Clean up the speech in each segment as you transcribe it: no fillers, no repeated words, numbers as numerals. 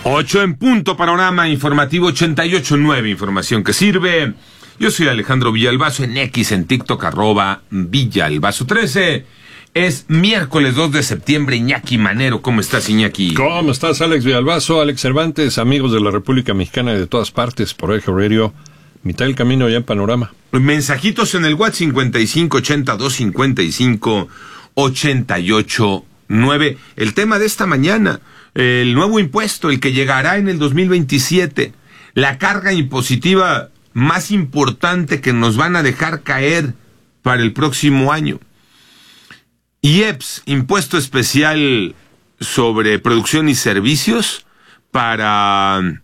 8 en punto, panorama informativo 88.9, información que sirve. Yo soy Alejandro Villalbazo, en X, en TikTok, @Villalbazo13. Es miércoles 2 de septiembre, Iñaki Manero. ¿Cómo estás, Iñaki? ¿Cómo estás, Alex Villalbazo, Alex Cervantes, amigos de la República Mexicana y de todas partes, por Eje Radio, mitad del camino ya en Panorama? Mensajitos en el WhatsApp 5580-255-88.9. El tema de esta mañana, el nuevo impuesto, el que llegará en el 2027, la carga impositiva más importante que nos van a dejar caer para el próximo año. IEPS, Impuesto Especial sobre Producción y Servicios para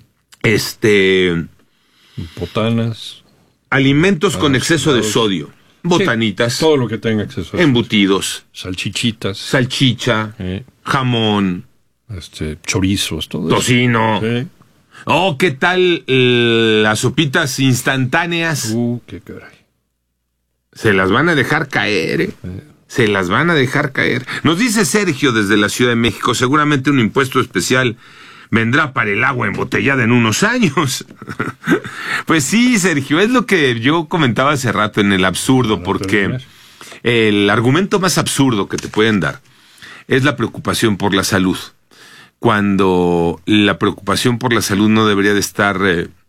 botanas, alimentos con exceso de sodio, botanitas, sí, todo lo que tenga exceso de embutidos, salchichitas, salchicha, jamón, chorizos, todo tocino. eso. Sí. Oh, ¿qué tal las sopitas instantáneas? Qué caray. Se las van a dejar caer, ¿eh? Se las van a dejar caer. Nos dice Sergio desde la Ciudad de México, seguramente un impuesto especial vendrá para el agua embotellada en unos años. Pues sí, Sergio, es lo que yo comentaba hace rato en el absurdo, porque el argumento más absurdo que te pueden dar es la preocupación por la salud, cuando la preocupación por la salud no debería de estar